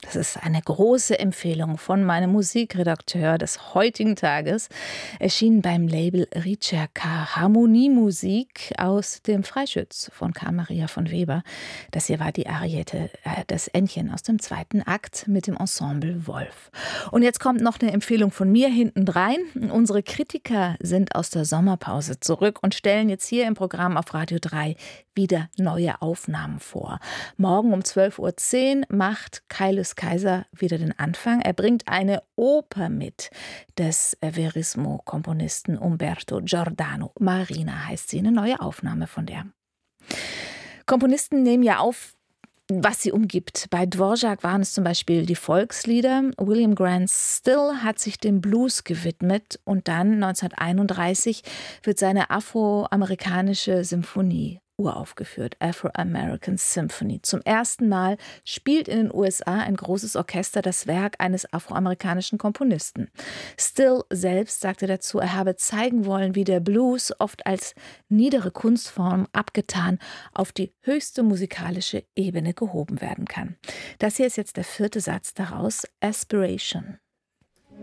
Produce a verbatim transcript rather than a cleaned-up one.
Das ist eine große Empfehlung von meinem Musikredakteur des heutigen Tages. Erschienen beim Label Ricerca. Harmoniemusik aus dem Freischütz von Karl Maria von Weber. Das hier war die Ariette, äh, das Entchen aus dem zweiten Akt mit dem Ensemble Wolf. Und jetzt kommt noch eine Empfehlung von mir hintendrein. Unsere Kritiker sind aus der Sommerpause zurück und stellen jetzt hier im Programm auf Radio drei wieder neue Aufnahmen vor. Morgen um zwölf Uhr zehn macht Kaius Kaiser wieder den Anfang. Er bringt eine Oper mit des Verismo-Komponisten Umberto Giordano. Marina heißt sie, eine neue Aufnahme von der. Komponisten nehmen ja auf, was sie umgibt. Bei Dvorak waren es zum Beispiel die Volkslieder. William Grant Still hat sich dem Blues gewidmet und dann neunzehnhunderteinunddreißig wird seine afroamerikanische Symphonie uraufgeführt, Afro-American Symphony. Zum ersten Mal spielt in den U S A ein großes Orchester das Werk eines afroamerikanischen Komponisten. Still selbst sagte dazu, er habe zeigen wollen, wie der Blues oft als niedere Kunstform abgetan auf die höchste musikalische Ebene gehoben werden kann. Das hier ist jetzt der vierte Satz daraus, Aspiration.